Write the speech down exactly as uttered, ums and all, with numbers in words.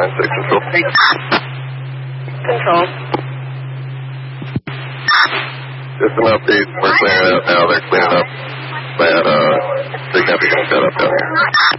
nine six control. Control. Just an update. We're clearing it out now. They're cleaning up that uh, significant setup down here.